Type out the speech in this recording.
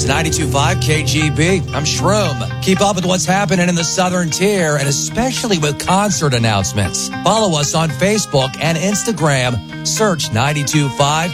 92.5 KGB. I'm Shroom. Keep up with what's happening in the Southern Tier, and especially with concert announcements. Follow us on Facebook and Instagram. Search 92.5